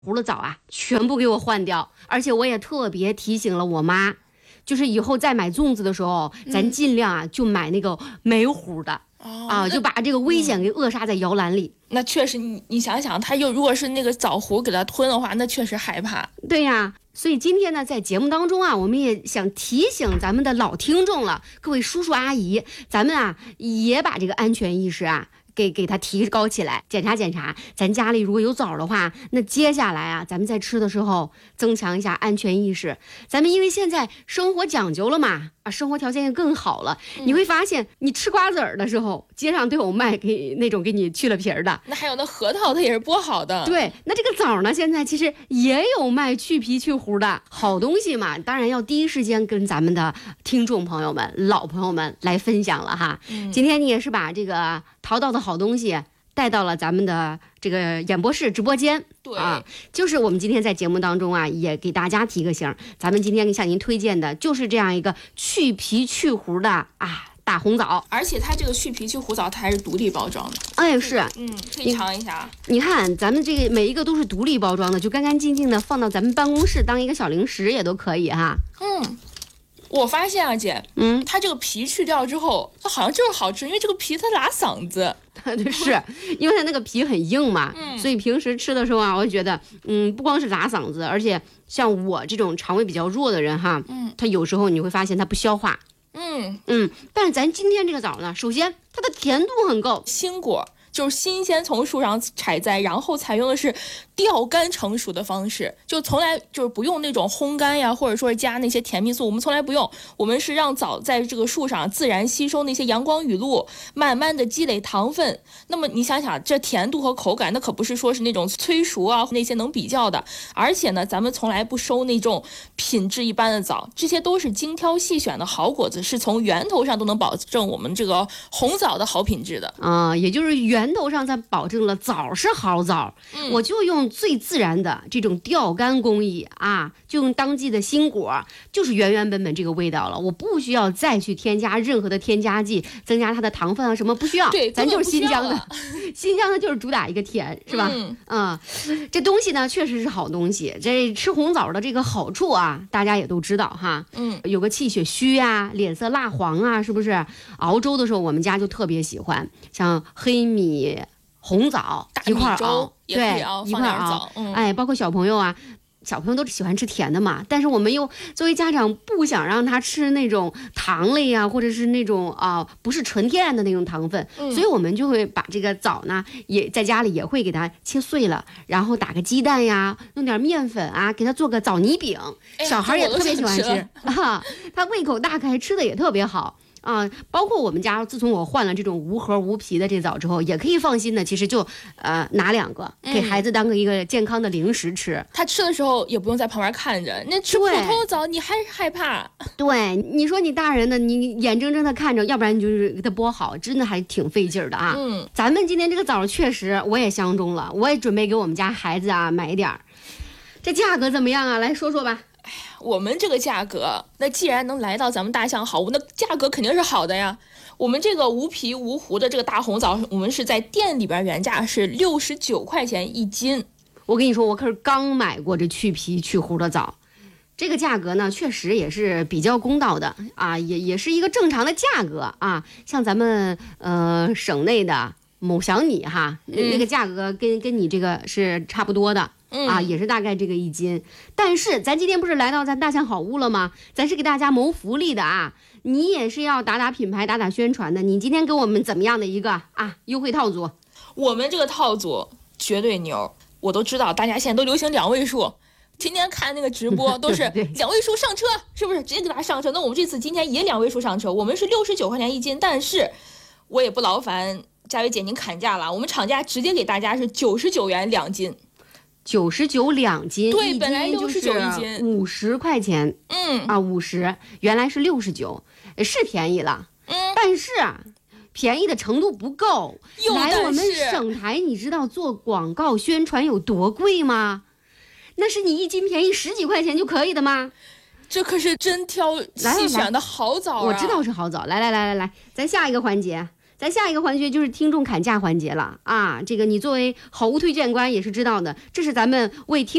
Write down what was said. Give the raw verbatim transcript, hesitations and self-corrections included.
糊的枣啊，全部给我换掉。而且我也特别提醒了我妈，就是以后再买粽子的时候，嗯、咱尽量啊就买那个没糊的、哦、啊，就把这个危险给扼杀在摇篮里。 嗯、那确实你，你你想想，他又如果是那个枣糊给他吞的话，那确实害怕。 对呀。所以今天呢，在节目当中啊，我们也想提醒咱们的老听众了，各位叔叔阿姨，咱们啊也把这个安全意识啊给给它提高起来，检查检查，咱家里如果有枣的话，那接下来啊，咱们在吃的时候增强一下安全意识。咱们因为现在生活讲究了嘛，啊，生活条件也更好了，嗯、你会发现，你吃瓜子儿的时候，街上都有卖给那种给你去了皮儿的。 那还有那核桃，它也是剥好的。 对，那这个枣呢，现在其实也有卖去皮去核的好东西嘛，当然要第一时间跟咱们的听众朋友们、老朋友们来分享了哈。嗯、今天你也是把这个淘到的好东西带到了咱们的这个演播室直播间。 对啊，就是我们今天在节目当中啊，也给大家提个醒，咱们今天向您推荐的就是这样一个去皮去核的啊大红枣， 而且它这个去皮去核枣它还是独立包装的。 哎，是， 嗯，可以尝一下。 你看咱们这个每一个都是独立包装的，就干干净净的放到咱们办公室当一个小零食也都可以哈。 嗯。我发现啊，姐， 嗯， 它这个皮去掉之后，它好像就是好吃，因为这个皮它拉嗓子。 是因为它那个皮很硬嘛、 嗯， 所以平时吃的时候啊，我觉得，嗯，不光是拉嗓子，而且像我这种肠胃比较弱的人哈， 嗯， 它有时候你会发现它不消化。 嗯嗯，但是咱今天这个枣呢，首先它的甜度很够， 新果。就是新鲜从树上采摘，然后采用的是吊干成熟的方式，就从来就是不用那种烘干呀，或者说是加那些甜蜜素，我们从来不用，我们是让枣在这个树上自然吸收那些阳光雨露，慢慢的积累糖分。那么你想想，这甜度和口感，那可不是说是那种催熟啊那些能比较的。而且呢，咱们从来不收那种品质一般的枣，这些都是精挑细选的好果子，是从源头上都能保证我们这个红枣的好品质的啊、呃，也就是源。源头上才保证了枣是好枣、嗯、我就用最自然的这种吊干工艺啊，就用当季的新果，就是原原本本这个味道了，我不需要再去添加任何的添加剂，增加它的糖分啊什么不需要， 对， 咱就是新疆的新疆的就是主打一个甜，是吧？ 嗯啊、嗯，这东西呢确实是好东西，这吃红枣的这个好处啊大家也都知道哈， 嗯， 有个气血虚啊，脸色蜡黄啊，是不是？熬粥的时候我们家就特别喜欢，像黑米红枣一块熬，对，一块熬， 嗯， 哎，包括小朋友啊，小朋友都喜欢吃甜的嘛，但是我们又作为家长不想让他吃那种糖类啊，或者是那种啊、呃、不是纯天然的那种糖分、嗯，所以我们就会把这个枣呢，也在家里也会给它切碎了，然后打个鸡蛋呀，弄点面粉啊，给它做个枣泥饼， 哎、 小孩也特别喜欢吃啊，他胃口大开，吃的也特别好。啊，包括我们家，自从我换了这种无核无皮的这枣之后，也可以放心的，其实就呃拿两个给孩子当个一个健康的零食吃、 嗯。他吃的时候也不用在旁边看着，那吃普通枣你还害怕。 对，你说你大人的，你眼睁睁的看着，要不然你就是给他剥好，真的还挺费劲的啊。 嗯， 咱们今天这个枣确实我也相中了，我也准备给我们家孩子啊买一点儿。这价格怎么样啊？来说说吧。 哎呀，我们这个价格，那既然能来到咱们大象好物，那价格肯定是好的呀。我们这个无皮无核的这个大红枣，我们是在店里边原价是六十九块钱一斤。 我跟你说，我可是刚买过这去皮去核的枣，这个价格呢，确实也是比较公道的啊，也也是一个正常的价格啊。像咱们呃省内的某小米哈，那、嗯、那个价格跟跟你这个是差不多的。 嗯、 啊，也是大概这个一斤，但是咱今天不是来到咱大象好物了吗？咱是给大家谋福利的啊，你也是要打打品牌、打打宣传的。你今天给我们怎么样的一个啊优惠套组？ 我们这个套组绝对牛，我都知道大家现在都流行两位数，天天看那个直播都是两位数上车，是不是？直接给大家上车。那我们这次今天也两位数上车，我们是六十九块钱一斤，但是我也不劳烦佳薇姐您砍价了，我们厂家直接给大家是九十九元两斤。 九十九两斤， 对，本来六十九一斤， 五十块钱， 嗯啊，五十，原来是六十九，是便宜了， 嗯， 但是啊，便宜的程度不够。来我们省台，你知道做广告宣传有多贵吗？那是你一斤便宜十几块钱就可以的吗？ 这可是真挑细选的好枣啊！ 我知道是好枣。来来来来来，咱下一个环节。 咱下一个环节就是听众砍价环节了啊！这个你作为好物推荐官也是知道的，这是咱们为听